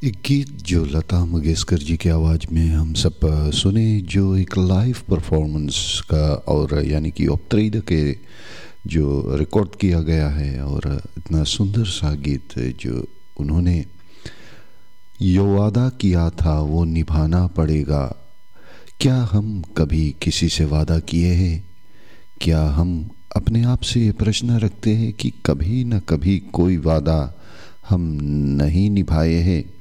एक गीत जो लता मंगेशकर जी की आवाज़ में हम सब सुने, जो एक लाइव परफॉर्मेंस का और यानी कि औपत्रिद के जो रिकॉर्ड किया गया है। और इतना सुंदर सा गीत जो उन्होंने यो वादा किया था वो निभाना पड़ेगा। क्या हम कभी किसी से वादा किए हैं? क्या हम अपने आप से ये प्रश्न रखते हैं कि कभी न कभी कोई वादा हम नहीं निभाए हैं?